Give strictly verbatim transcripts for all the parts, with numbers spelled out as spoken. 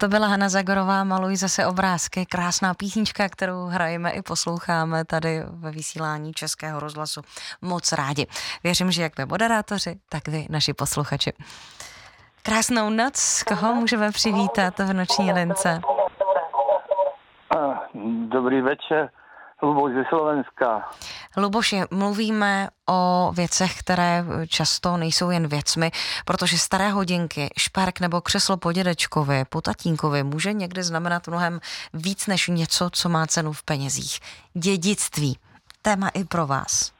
To byla Hana Zagorová, Maluj zase obrázky, krásná písnička, kterou hrajeme i posloucháme tady ve vysílání Českého rozhlasu. Moc rádi. Věřím, že jak vy moderátoři, tak vy naši posluchači. Krásnou noc, koho můžeme přivítat v noční lince? Dobrý večer, Luboš ze Slovenska. Luboši, mluvíme o věcech, které často nejsou jen věcmi, protože staré hodinky, šperk nebo křeslo po dědečkovi, po tatínkovi může někdy znamenat mnohem víc než něco, co má cenu v penězích. Dědictví. Téma i pro vás.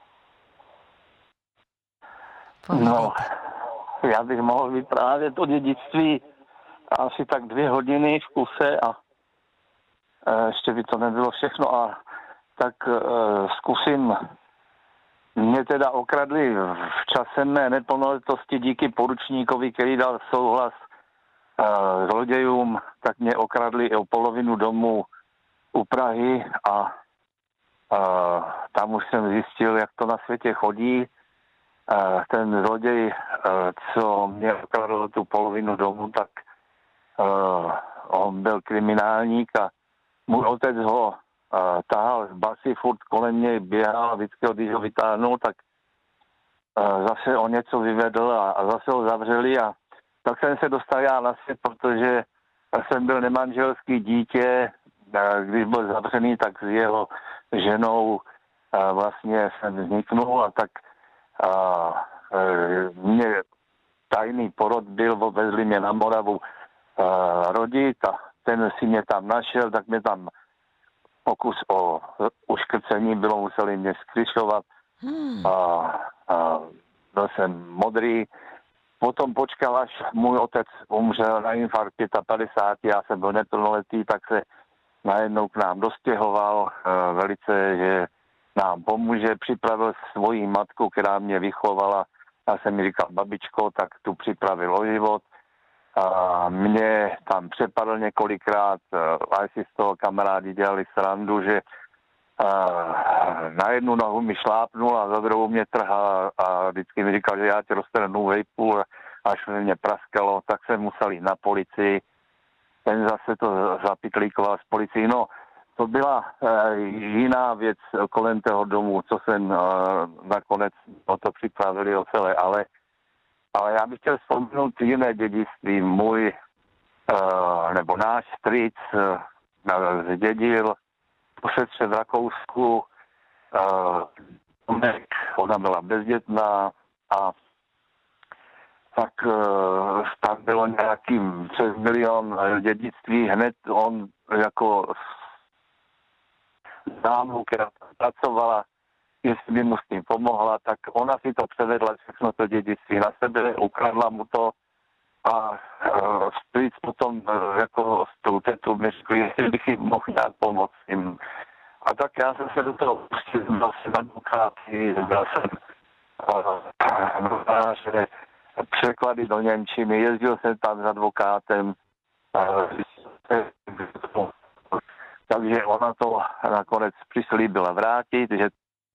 Povídejte. No, já bych mohl vyprávět o dědictví asi tak dvě hodiny v kuse a ještě by to nebylo všechno a tak uh, zkusím. Mě teda okradli v čase mé neplnoletosti díky poručníkovi, který dal souhlas uh, zlodějům, tak mě okradli i o polovinu domu u Prahy a uh, tam už jsem zjistil, jak to na světě chodí. Uh, ten zloděj, uh, co mě okradl tu polovinu domu, tak uh, on byl kriminálník a můj otec ho uh, tahal z basy, furt kolem něj běhal a vždycky, když ho vytáhnul, tak uh, zase o něco vyvedl a, a zase ho zavřeli a tak jsem se dostal já na svět, protože jsem byl nemanželský dítě, uh, když byl zavřený, tak s jeho ženou uh, vlastně jsem vzniknul a tak uh, uh, mě tajný porod byl, vezli mě na Moravu uh, rodit a ten si mě tam našel, tak mě tam pokus o uškrcení bylo, museli mě skryšovat. Hmm. A, a byl jsem modrý. Potom počkal, až můj otec umřel na infarkt padesát pět, já jsem byl neplnoletý, tak se najednou k nám dostěhoval e, velice, že nám pomůže. Připravil svoji matku, která mě vychovala. Já jsem mi říkal, babičko, tak tu připravil o život. A mě tam přepadl několikrát a si z toho kamarádi dělali srandu, že na jednu nohu mi šlápnul a za druhou mě trhal a vždycky mi říkal, že já tě roztrhnu vejpůl, až mě praskalo, tak jsem musel jít na policii. Ten zase to zapitlíkoval s policií. No, to byla jiná věc kolem toho domu, co jsem nakonec o to připravili o celé, ale Ale já bych chtěl vzpomenout jiné dědictví. Můj, uh, nebo náš strýc uh, zdědil po sestře v Rakousku. Uh, ona byla bezdětná a tak uh, tam bylo nějaký přes milion dědictví. Hned on jako dámu, která pracovala, jestli by mu s tím pomohla, tak ona si to převedla všechno to dědictví na sebe, ukradla mu to a uh, strýc potom uh, jako s tou tetou mi řekl, jestli bych jim mohl nějak pomoct jim. A tak já jsem se do toho pustil, byl jsem advokáty, byl jsem notáře, uh, překlady do němčiny, jezdil jsem tam s advokátem, uh, takže ona to nakonec přislíbila vrátit, že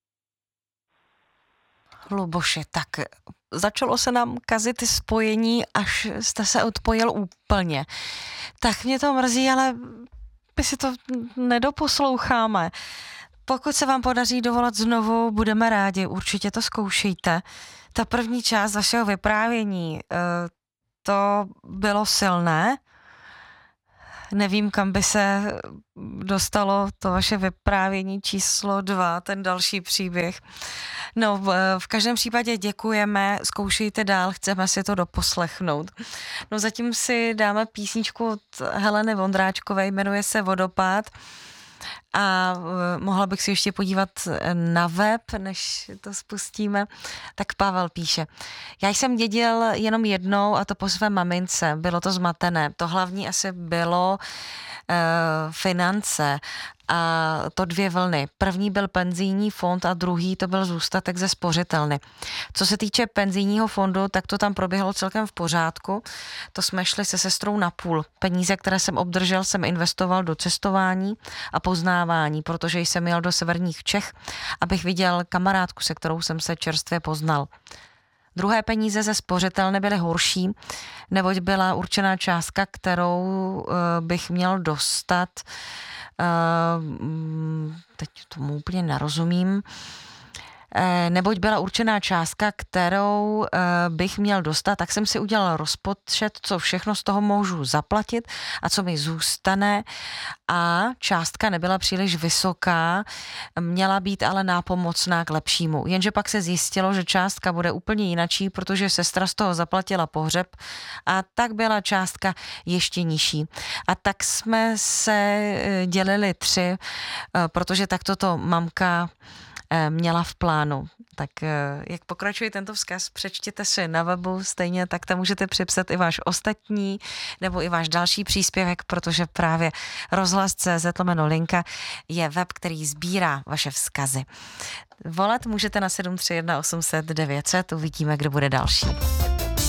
Luboši, tak začalo se nám kazit spojení, až jste se odpojil úplně. Tak mě to mrzí, ale my si to nedoposloucháme. Pokud se vám podaří dovolat znovu, budeme rádi, určitě to zkoušejte. Ta první část vašeho vyprávění, to bylo silné. Nevím, kam by se dostalo to vaše vyprávění číslo dva, ten další příběh. No, v, v každém případě děkujeme, zkoušejte dál, chceme si to doposlechnout. No, zatím si dáme písničku od Heleny Vondráčkové, jmenuje se Vodopád. A mohla bych si ještě podívat na web, než to spustíme. Tak Pavel píše. Já jsem dědil jenom jednou a to po své mamince. Bylo to zmatené. To hlavní asi bylo e, finance a to dvě vlny. První byl penzijní fond a druhý to byl zůstatek ze spořitelny. Co se týče penzijního fondu, tak to tam proběhlo celkem v pořádku. To jsme šli se sestrou na půl. Peníze, které jsem obdržel, jsem investoval do cestování a poznávání, protože jsem jel do severních Čech, abych viděl kamarádku, se kterou jsem se čerstvě poznal. Druhé peníze ze spořitelny byly horší, neboť byla určená částka, kterou bych měl dostat, teď tomu úplně nerozumím, neboť byla určená částka, kterou bych měl dostat, tak jsem si udělal rozpočet, co všechno z toho můžu zaplatit a co mi zůstane, a částka nebyla příliš vysoká, měla být ale nápomocná k lepšímu. Jenže pak se zjistilo, že částka bude úplně jinačí, protože sestra z toho zaplatila pohřeb a tak byla částka ještě nižší. A tak jsme se dělili tři, protože takto to mamka měla v plánu. Tak jak pokračuje tento vzkaz, přečtěte si na webu, stejně tak tam můžete připsat i váš ostatní nebo i váš další příspěvek, protože právě rozhlas tečka cé zet lomeno linka je web, který sbírá vaše vzkazy. Volat můžete na sedm tři jedna osm set devět set, uvidíme, kdo bude další.